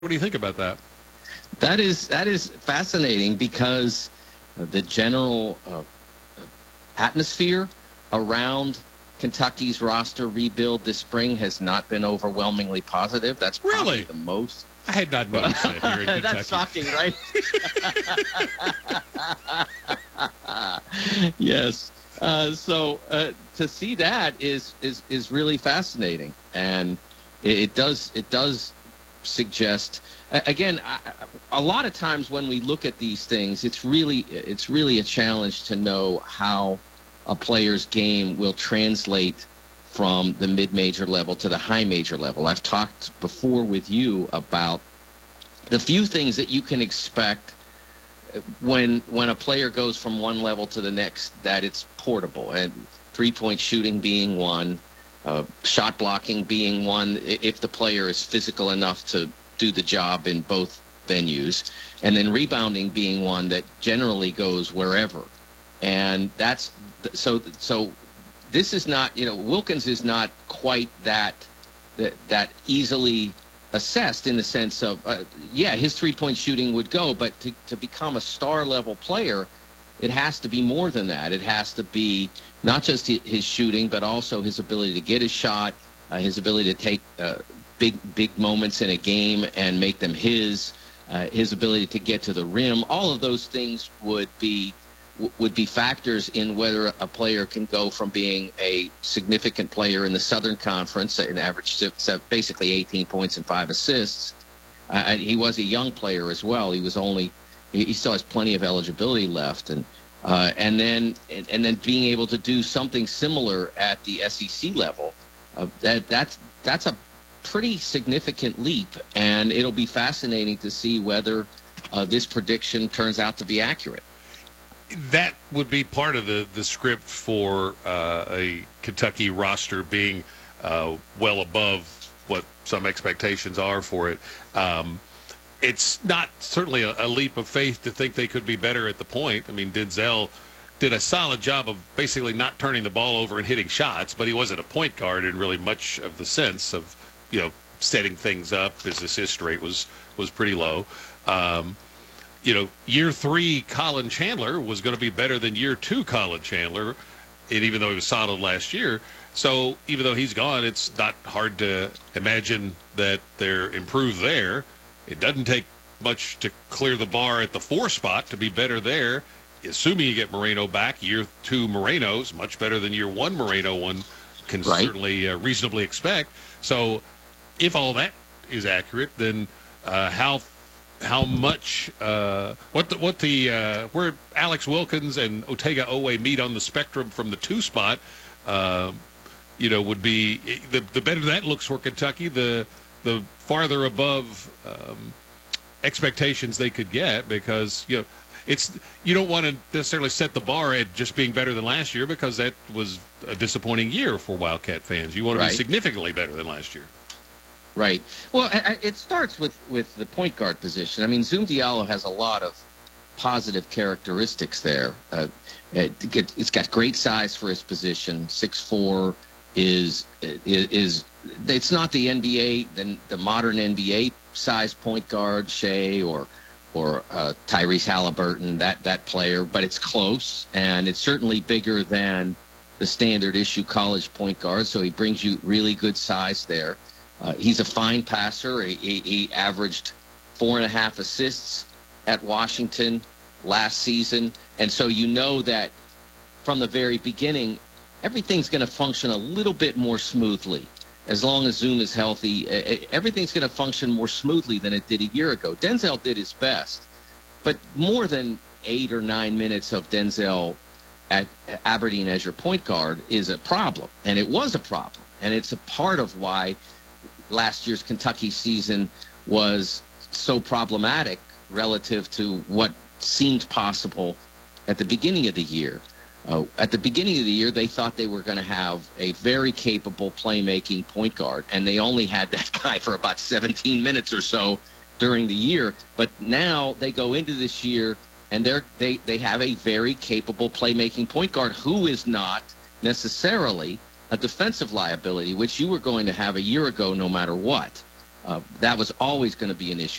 What do you think about that? That is fascinating because the general atmosphere around Kentucky's roster rebuild this spring has not been overwhelmingly positive. That's probably Really the most. I had not noticed that here in Kentucky. That's shocking, right? Yes. So to see that is really fascinating, and it does suggest. Again, a lot of times when we look at these things, it's really a challenge to know how a player's game will translate from the mid-major level to the high major level. I've talked before with you about the few things that you can expect when a player goes from one level to the next, that it's portable, and three-point shooting being one, shot blocking being one, if the player is physical enough to do the job in both venues, and then rebounding being one that generally goes wherever. And that's so this is not, Wilkins is not quite that easily assessed in the sense of, his three-point shooting would go, but to become a star-level player, it has to be more than that. It has to be not just his shooting, but also his ability to get his shot, his ability to take big moments in a game and make them his ability to get to the rim. All of those things would be factors in whether a player can go from being a significant player in the Southern Conference, an average basically 18 points and 5 assists. He was a young player as well. He still has plenty of eligibility left, and then being able to do something similar at the SEC level. That's a pretty significant leap, and it'll be fascinating to see whether this prediction turns out to be accurate. That would be part of the script for a Kentucky roster being well above what some expectations are for it. It's not certainly a leap of faith to think they could be better at the point. I mean, Denzel did a solid job of basically not turning the ball over and hitting shots, but he wasn't a point guard in really much of the sense of, setting things up. His assist rate was pretty low. Year 3 Colin Chandler was going to be better than year 2 Colin Chandler, and even though he was solid last year. So even though he's gone, it's not hard to imagine that they're improved there. It doesn't take much to clear the bar at the 4 spot to be better there. Assuming you get Moreno back, year 2 Moreno's much better than year 1 Moreno one can certainly reasonably expect. So if all that is accurate, then how much where Alex Wilkins and Otega Owe meet on the spectrum from the 2 spot, would be the better that looks for Kentucky, the farther above expectations they could get, because you don't want to necessarily set the bar at just being better than last year, because that was a disappointing year for Wildcat fans. You want to be significantly better than last year. Right. Well, it starts with the point guard position. I mean, Zoom Diallo has a lot of positive characteristics there. It's got great size for his position. 6'4" is it's not the NBA, the modern NBA size point guard, Shea or Tyrese Halliburton, that player, but it's close, and it's certainly bigger than the standard issue college point guard. So he brings you really good size there. He's a fine passer. He averaged 4.5 assists at Washington last season. And so that from the very beginning, everything's going to function a little bit more smoothly. As long as Zoom is healthy, everything's going to function more smoothly than it did a year ago. Denzel did his best, but more than 8 or 9 minutes of Denzel at Aberdeen as your point guard is a problem. And it was a problem. And it's a part of why last year's Kentucky season was so problematic relative to what seemed possible at the beginning of the year. At the beginning of the year, they thought they were going to have a very capable playmaking point guard, and they only had that guy for about 17 minutes or so during the year. But now they go into this year, and they have a very capable playmaking point guard who is not necessarily a defensive liability, which you were going to have a year ago no matter what. That was always going to be an issue.